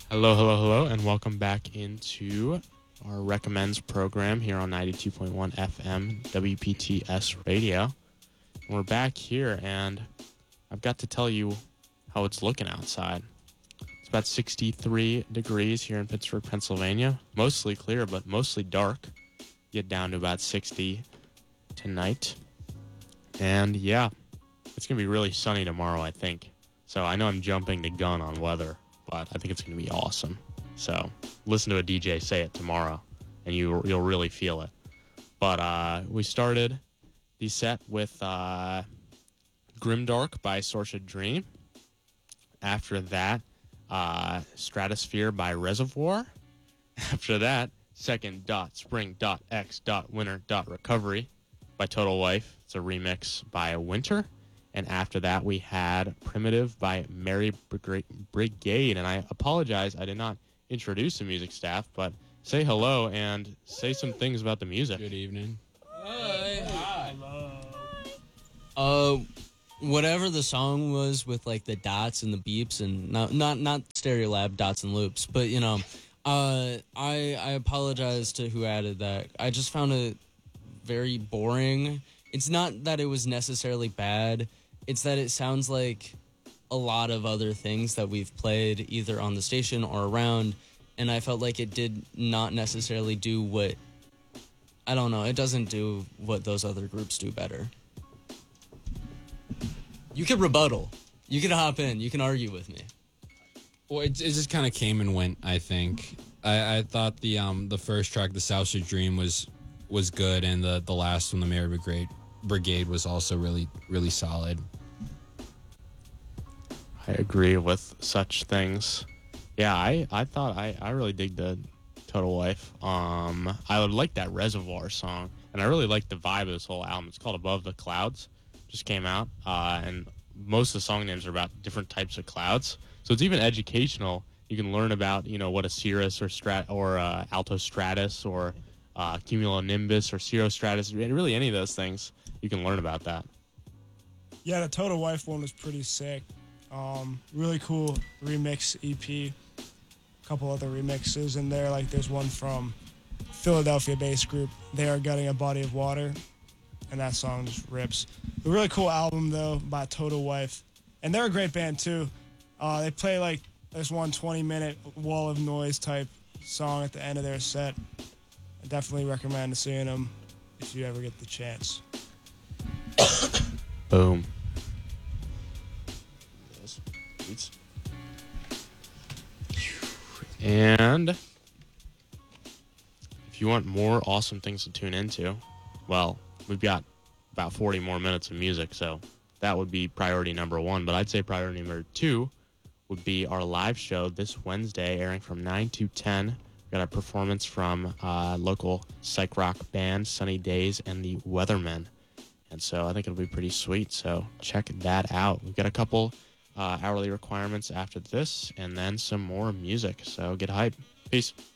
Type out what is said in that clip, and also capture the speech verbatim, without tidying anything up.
Hello, hello, hello, and welcome back into our Recommends program here on ninety-two point one F M W P T S Radio. And we're back here, and I've got to tell you how it's looking outside. It's about sixty-three degrees here in Pittsburgh, Pennsylvania. Mostly clear, but mostly dark. Get down to about sixty tonight. And yeah, it's going to be really sunny tomorrow, I think. So I know I'm jumping the gun on weather, but I think it's going to be awesome. So listen to a D J say it tomorrow, and you, you'll really feel it. But uh, we started the set with uh, Grimdark by Sorcia Dream. After that, uh, Stratosphere by Reservoir. After that, Second Dot Spring Dot X Dot Winter Dot Recovery by Total Wife. It's a remix by Winter. And after that, we had Primitive by Mary Brigade. And I apologize, I did not introduce the music staff, but say hello and say some things about the music. Good evening. Hi. Hi. Hello. Uh, whatever the song was with like the dots and the beeps and not not not Stereolab dots and loops, but you know, uh, I I apologize to who added that. I just found it very boring. It's not that it was necessarily bad. It's that it sounds like a lot of other things that we've played either on the station or around, and I felt like it did not necessarily do what, I don't know, it doesn't do what those other groups do better. You can rebuttal. You can hop in. You can argue with me. Well, it, it just kind of came and went, I think. I, I thought the um the first track, The South Street Dream, was was good, and the, the last one, The Mary Brigade, Brigade, was also really, really solid. I agree with such things. Yeah, I, I thought I, I really dig the Total Wife. Um, I would like that Reservoir song, and I really like the vibe of this whole album. It's called Above the Clouds. Just came out, uh, and most of the song names are about different types of clouds. So it's even educational. You can learn about, you know, what a cirrus or strat or uh, alto stratus or uh, cumulonimbus or cirrostratus, really any of those things. You can learn about that. Yeah, the Total Wife one was pretty sick. Um, really cool remix E P. A couple other remixes in there. Like there's one from Philadelphia-based group. They Are Gutting a Body of Water, and that song just rips. A really cool album though by Total Wife, and they're a great band too. Uh, they play like this one twenty-minute wall of noise type song at the end of their set. I definitely recommend seeing them if you ever get the chance. Boom. And if you want more awesome things to tune into, well, we've got about forty more minutes of music, so that would be priority number one. But I'd say priority number two would be our live show this Wednesday, airing from nine to ten. We've got a performance from uh, local psych rock band Sunny Days and the Weathermen. And so I think it'll be pretty sweet, so check that out. We've got a couple uh, hourly requirements after this, and then some more music, so get hype. Peace.